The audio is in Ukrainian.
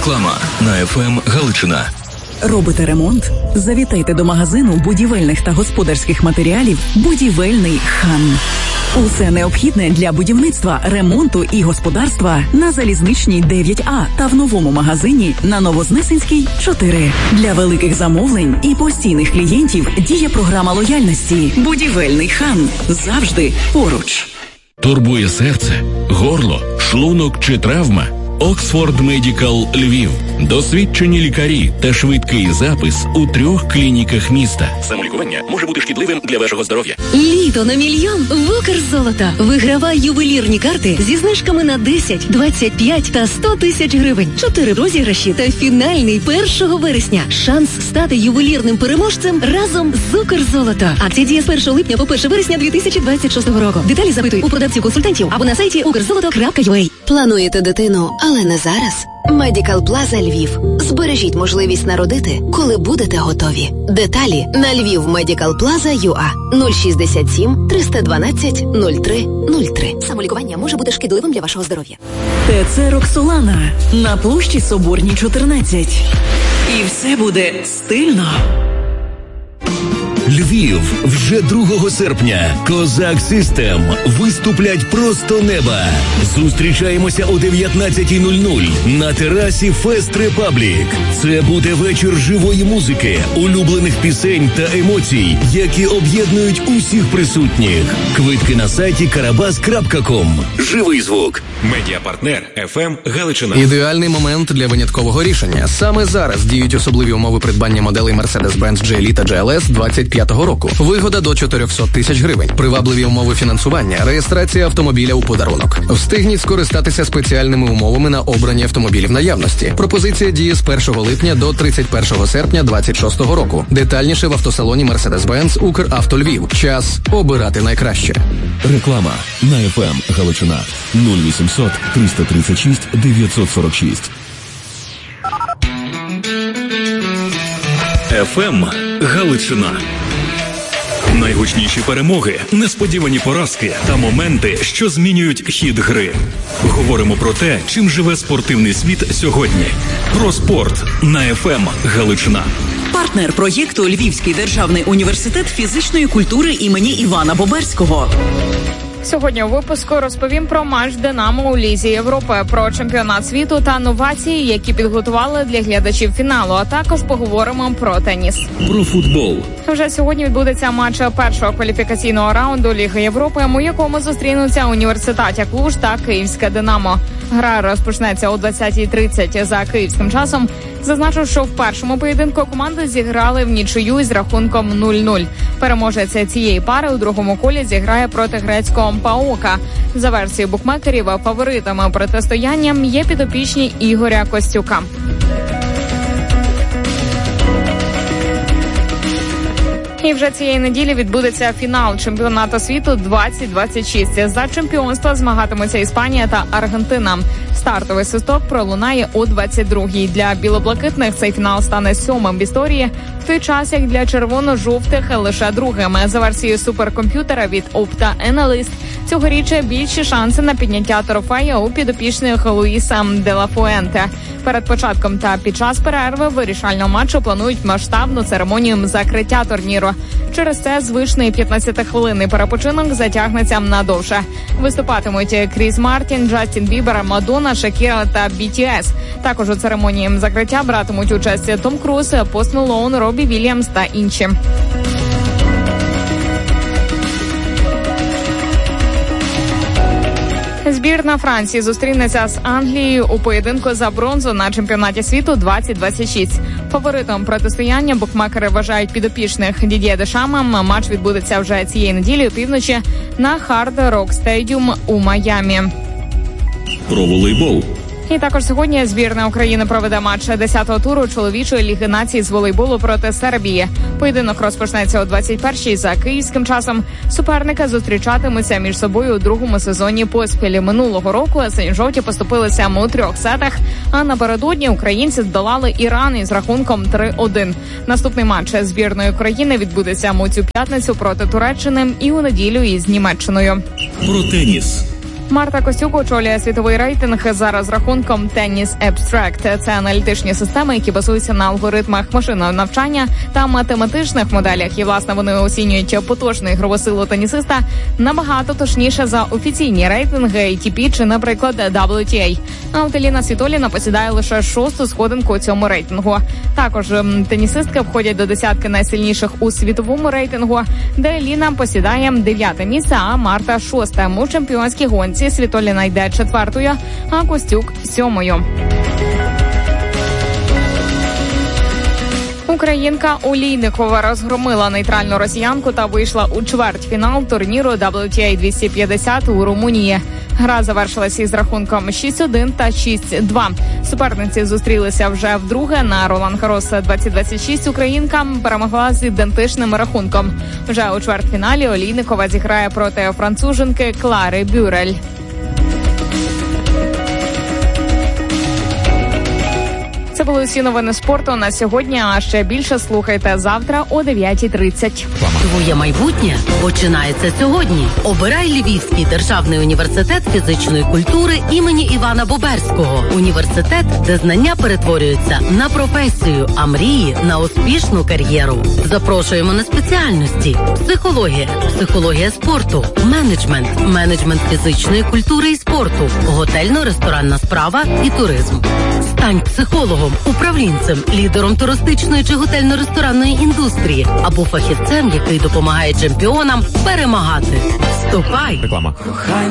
Реклама на ФМ Галичина. Робите ремонт? Завітайте до магазину будівельних та господарських матеріалів «Будівельний хан». Усе необхідне для будівництва, ремонту і господарства на Залізничній 9А та в новому магазині на Новознесенській 4. Для великих замовлень і постійних клієнтів діє програма лояльності «Будівельний хан». Завжди поруч. Турбує серце, горло, шлунок чи травма? Оксфорд Медикал Львів. Досвідчені лікарі та швидкий запис у 3 клініках міста. Самолікування може бути шкідливим для вашого здоров'я. Літо на мільйон в Укрзолото. Вигравай ювелірні карти зі знижками на 10, 25 та 100 тисяч гривень. 4 розіграші та фінальний 1 вересня. Шанс стати ювелірним переможцем разом з Укрзолото. Акція діє з 1 липня по 1 вересня 2026 року. Деталі запитуй у продавців-консультантів або на сайті ukrzoloto.ua. Плануєте дитину, але не зараз? Медикал Плаза Львів. Збережіть можливість народити, коли будете готові. Деталі на lvivmedicalplaza.ua 067 312 03 03. Самолікування може бути шкідливим для вашого здоров'я. ТЦ «Роксолана» на площі Соборній 14. І все буде стильно. Львів. Вже 2 серпня. Козак Систем виступлять просто неба. Зустрічаємося о 19:00 на терасі Фест Репаблік. Це буде вечір живої музики, улюблених пісень та емоцій, які об'єднують усіх присутніх. Квитки на сайті karabas.com. Живий звук. Медіапартнер ФМ Галичина. Ідеальний момент для виняткового рішення. Саме зараз діють особливі умови придбання моделей Mercedes-Benz GLE та GLS 25-го року. Вигода до 400 тисяч гривень. Привабливі умови фінансування. Реєстрація автомобіля у подарунок. Встигніть скористатися спеціальними умовами на обрані автомобілі в наявності. Пропозиція діє з 1 липня до 31 серпня 26-го року. Детальніше в автосалоні Mercedes-Benz Укравто Львів. Час обирати найкраще. Реклама на ФМ Галичина. 0800 336 946. ФМ Галичина. Найгучніші перемоги, несподівані поразки та моменти, що змінюють хід гри. Говоримо про те, чим живе спортивний світ сьогодні. Про спорт на ФМ Галичина. Партнер проєкту Львівський державний університет фізичної культури імені Івана Боберського. Сьогодні у випуску розповім про матч «Динамо» у Лізі Європи, про чемпіонат світу та новації, які підготували для глядачів фіналу, а також поговоримо про теніс. Про футбол. Вже сьогодні відбудеться матч першого кваліфікаційного раунду Ліги Європи, у якому зустрінуться Університат Клуж та Київське «Динамо». Гра розпочнеться о 20:30 за київським часом. Зазначу, що в першому поєдинку команди зіграли в нічию із рахунком 0-0. Переможець цієї пари у другому колі зіграє проти грецького ПАОКа. За версією букмекерів, фаворитами протистояння є підопічні Ігоря Костюка. І вже цієї неділі відбудеться фінал чемпіонату світу 2026. За чемпіонство змагатимуться Іспанія та Аргентина. Стартовий свисток пролунає о 22-й. Для білоблакитних цей фінал стане 7-м в історії, в той час як для червоно-жовтих лише 2-м. За версією суперкомп'ютера від Opta Analyst, цьогоріч більші шанси на підняття трофею у підопічних Луїса де ла Фуенте. Перед початком та під час перерви вирішального матчу планують масштабну церемонію закриття турніру. Через це звичний 15-хвилинний перепочинок затягнеться надовше. Виступатимуть Кріс Мартін, Джастін Бібер, Мадонна, Шакіра та BTS. Також у церемонії закриття братимуть участь Том Круз, Пост Мелоун, Робі Вільямс та інші. Збірна Франції зустрінеться з Англією у поєдинку за бронзу на чемпіонаті світу 2026. Фаворитом протистояння букмекери вважають підопічних Дід'є Дешама. Матч відбудеться вже цієї неділі опівночі на Hard Rock Stadium у Майамі. Про волейбол. І також сьогодні збірна України проведе матч 10-го туру чоловічої Ліги націй з волейболу проти Сербії. Поєдинок розпочнеться о 21-й за київським часом. Суперники зустрічатимуться між собою у другому сезоні поспіль. Минулого року синьо-жовті поступилися у 3 сетах, а напередодні українці здолали Іран із рахунком 3-1. Наступний матч збірної України відбудеться у цю п'ятницю проти Туреччини і у неділю із Німеччиною. Про теніс. Марта Костюк очолює світовий рейтинг за розрахунком Tennis Abstract. Це аналітичні системи, які базуються на алгоритмах машинного навчання та математичних моделях. І, власне, вони оцінюють поточну ігрову силу тенісиста набагато точніше за офіційні рейтинги ATP чи, наприклад, WTA. Антеліна Світоліна посідає лише 6-ту сходинку у цьому рейтингу. Також тенісистки входять до десятки найсильніших у світовому рейтингу, де Ліна посідає 9-те місце, а Марта 6-те. У чемпіонській гонці Світоліна йде 4-ю, а Костюк 7-ю. Українка Олійникова розгромила нейтральну росіянку та вийшла у чвертьфінал турніру WTA 250 у Румунії. Гра завершилася із рахунком 6-1 та 6-2. Суперниці зустрілися вже вдруге. На Ролан-Гарос 2026 українка перемогла з ідентичним рахунком. Вже у чвертьфіналі Олійникова зіграє проти француженки Клари Бюрель. Це були усі новини спорту на сьогодні, а ще більше слухайте завтра о 9:30. Твоє майбутнє починається сьогодні. Обирай Львівський державний університет фізичної культури імені Івана Боберського. Університет, де знання перетворюються на професію, а мрії – на успішну кар'єру. Запрошуємо на спеціальності: психологія, психологія спорту, менеджмент, менеджмент фізичної культури і спорту, готельно-ресторанна справа і туризм. Стань психологом, управлінцем, лідером туристичної чи готельно-ресторанної індустрії або фахівцем, який допомагає чемпіонам перемагати. Вступай! Реклама.